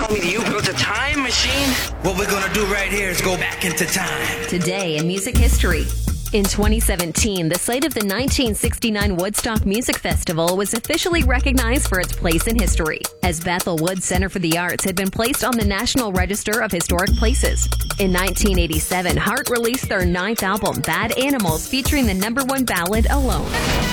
want me to you built a time machine? What we're gonna do right here is go back into time. Today in music history. In 2017, the site of the 1969 Woodstock Music Festival was officially recognized for its place in history, as Bethel Woods Center for the Arts had been placed on the National Register of Historic Places. In 1987, Heart released their 9th album, Bad Animals, featuring the #1 ballad, Alone.